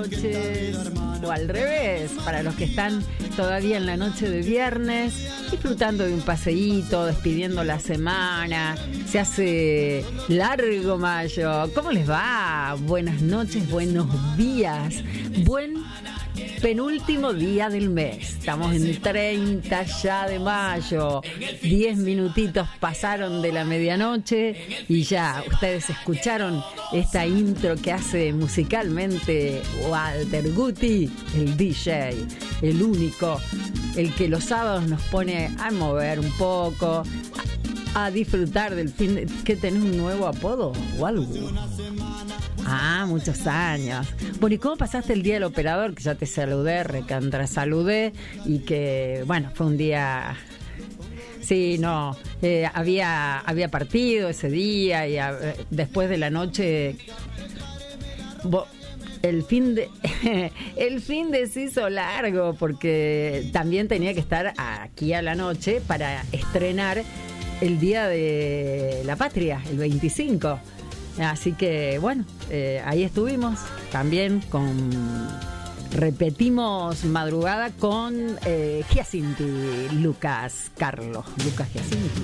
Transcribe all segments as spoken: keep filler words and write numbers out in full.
noches, o al revés, para los que están todavía en la noche de viernes, disfrutando de un paseíto, despidiendo la semana. Se hace largo mayo. ¿Cómo les va? Buenas noches, buenos días, buen penúltimo día del mes. Estamos en treinta ya de mayo. Diez minutitos pasaron de la medianoche y ya ustedes escucharon esta intro que hace musicalmente Walter Guti, el D J, el único, el que los sábados nos pone a mover un poco, a disfrutar del fin de... ¿Qué tenés un nuevo apodo o algo? Ah, muchos años. Bueno, ¿y cómo pasaste el día del operador? Que ya te saludé, recontra saludé, y que, bueno, fue un día... Sí, no, eh, había, había partido ese día, y a, después de la noche... Bo, el fin de el fin de se hizo largo, porque también tenía que estar aquí a la noche para estrenar el Día de la Patria, el veinticinco. Así que bueno, eh, ahí estuvimos también con... Repetimos madrugada con eh, Giacinti, Lucas Carlos, Lucas Giacinti.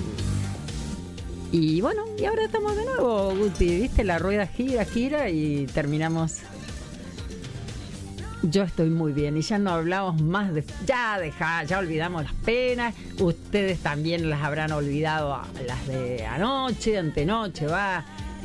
Y bueno, y ahora estamos de nuevo, Guti, ¿viste? La rueda gira, gira y terminamos. Yo estoy muy bien y ya no hablamos más de... Ya deja, ya olvidamos las penas. Ustedes también las habrán olvidado, las de anoche, antenoche, va...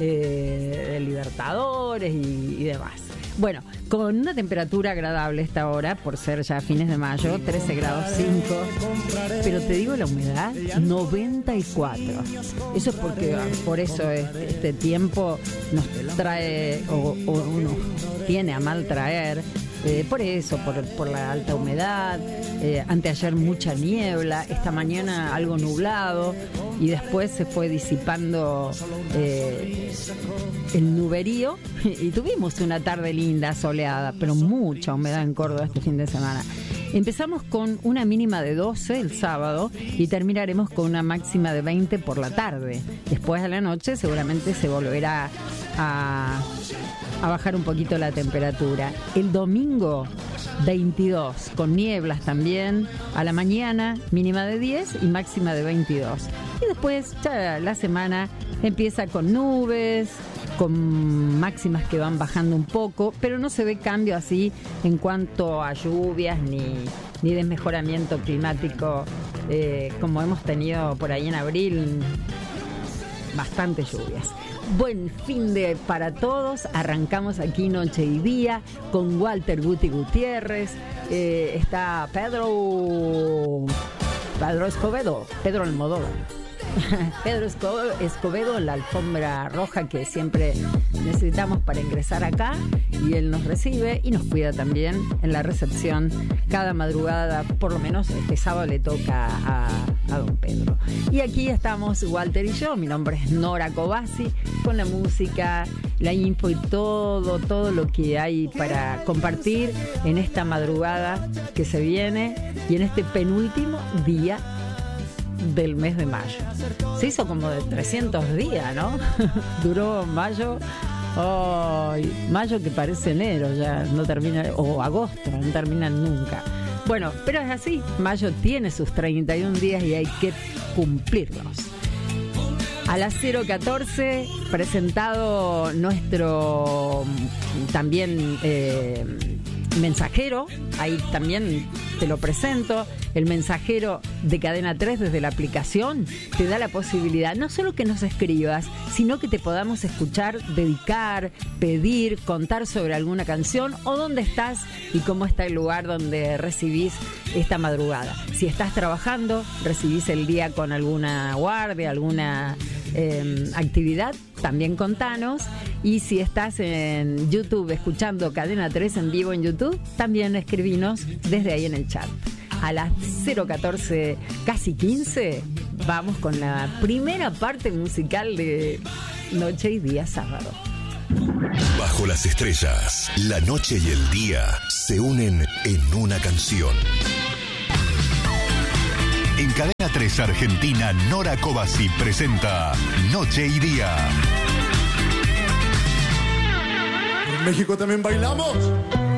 Eh, de Libertadores y, y demás. Bueno, con una temperatura agradable esta hora, por ser ya fines de mayo, trece grados cinco, pero te digo la humedad, noventa y cuatro. Eso es porque, por eso este, este tiempo nos trae, o, o uno tiene a mal traer, eh, por eso, por, por la alta humedad, eh, anteayer mucha niebla, esta mañana algo nublado, y después se fue disipando eh, el nuberío y tuvimos una tarde linda, soleada, pero mucha humedad en Córdoba este fin de semana. Empezamos con una mínima de doce el sábado y terminaremos con una máxima de veinte por la tarde. Después de la noche seguramente se volverá a, a bajar un poquito la temperatura. El domingo veintidós, con nieblas también, a la mañana mínima de diez y máxima de veintidós. Y después ya la semana empieza con nubes, con máximas que van bajando un poco, pero no se ve cambio así en cuanto a lluvias ni, ni desmejoramiento climático, eh, como hemos tenido por ahí en abril, bastantes lluvias. Buen fin de para todos. Arrancamos aquí noche y día con Walter Guti Gutiérrez. Eh, está Pedro Pedro Escobedo, Pedro Almodóvar. Pedro Escobedo, la alfombra roja que siempre necesitamos para ingresar acá, y él nos recibe y nos cuida también en la recepción cada madrugada. Por lo menos este sábado le toca a, a don Pedro. Y aquí estamos Walter y yo. Mi nombre es Nora Cobasi, con la música, la info y todo, todo lo que hay para compartir en esta madrugada que se viene y en este penúltimo día del mes de mayo. Se hizo como de trescientos días, ¿no? Duró mayo. Oh, mayo que parece enero, ya no termina, o agosto, no terminan nunca. Bueno, pero es así, mayo tiene sus treinta y un días y hay que cumplirlos. A las cero catorce, presentado nuestro también eh, mensajero, ahí también te lo presento. El mensajero de Cadena tres desde la aplicación te da la posibilidad no solo que nos escribas, sino que te podamos escuchar, dedicar, pedir, contar sobre alguna canción o dónde estás y cómo está el lugar donde recibís esta madrugada. Si estás trabajando, recibís el día con alguna guardia, alguna eh, actividad, también contanos. Y si estás en YouTube escuchando Cadena tres en vivo en YouTube, también escribinos desde ahí en el chat. A las cero catorce, casi quince, vamos con la primera parte musical de Noche y Día Sábado. Bajo las estrellas, la noche y el día se unen en una canción. En Cadena tres Argentina, Nora Cobasi presenta Noche y Día. ¿En México también bailamos?